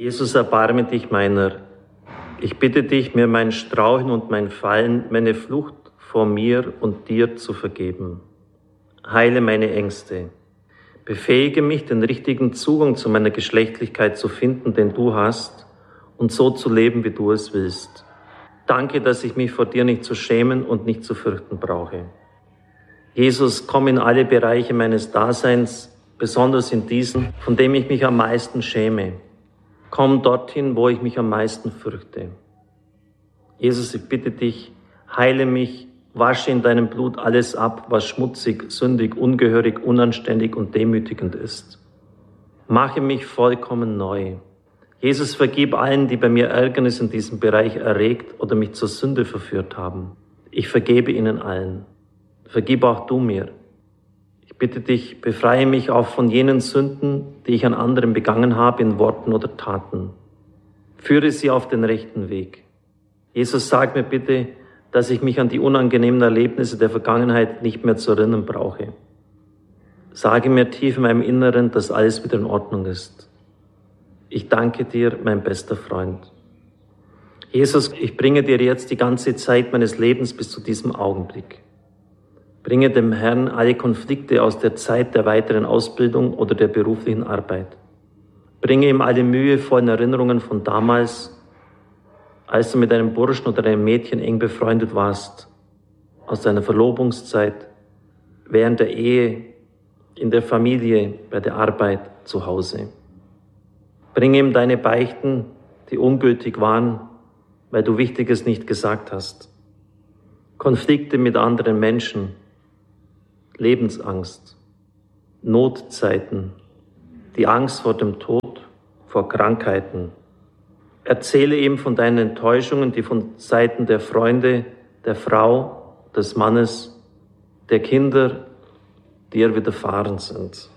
Jesus, erbarme dich meiner. Ich bitte dich, mir mein Straucheln und mein Fallen, meine Flucht vor mir und dir zu vergeben. Heile meine Ängste. Befähige mich, den richtigen Zugang zu meiner Geschlechtlichkeit zu finden, den du hast, und so zu leben, wie du es willst. Danke, dass ich mich vor dir nicht zu schämen und nicht zu fürchten brauche. Jesus, komm in alle Bereiche meines Daseins, besonders in diesen, von dem ich mich am meisten schäme. Komm dorthin, wo ich mich am meisten fürchte. Jesus, ich bitte dich, heile mich, wasche in deinem Blut alles ab, was schmutzig, sündig, ungehörig, unanständig und demütigend ist. Mache mich vollkommen neu. Jesus, vergib allen, die bei mir Ärgernis in diesem Bereich erregt oder mich zur Sünde verführt haben. Ich vergebe ihnen allen. Vergib auch du mir. Ich bitte dich, befreie mich auch von jenen Sünden, die ich an anderen begangen habe, in Worten oder Taten. Führe sie auf den rechten Weg. Jesus, sag mir bitte, dass ich mich an die unangenehmen Erlebnisse der Vergangenheit nicht mehr zu erinnern brauche. Sage mir tief in meinem Inneren, dass alles wieder in Ordnung ist. Ich danke dir, mein bester Freund. Jesus, ich bringe dir jetzt die ganze Zeit meines Lebens bis zu diesem Augenblick. Bringe dem Herrn alle Konflikte aus der Zeit der weiteren Ausbildung oder der beruflichen Arbeit. Bringe ihm alle mühevollen Erinnerungen von damals, als du mit einem Burschen oder einem Mädchen eng befreundet warst, aus deiner Verlobungszeit, während der Ehe, in der Familie, bei der Arbeit, zu Hause. Bringe ihm deine Beichten, die ungültig waren, weil du Wichtiges nicht gesagt hast. Konflikte mit anderen Menschen, Lebensangst, Notzeiten, die Angst vor dem Tod, vor Krankheiten. Erzähle ihm von deinen Enttäuschungen, die von Seiten der Freunde, der Frau, des Mannes, der Kinder dir widerfahren sind.